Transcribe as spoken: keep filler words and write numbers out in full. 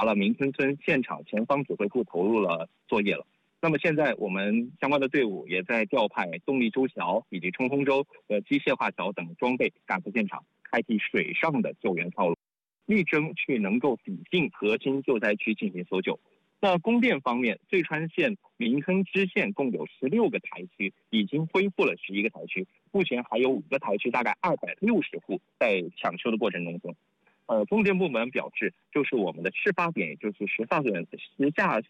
达了明村村现场前方指挥部投入了作业了。那么现在我们相关的队伍也在调派动力舟桥以及冲锋舟和机械化桥等装备赶赴现场，开启水上的救援套路，力争去能够抵近核心救灾区进行搜救。那供电方面，醉川县民坑支线共有十六个台区，已经恢复了十一个台区，目前还有五个台区，大概二百六十户在抢修的过程当中。呃，供电部门表示，就是我们的事发点，也就是石下huyện石下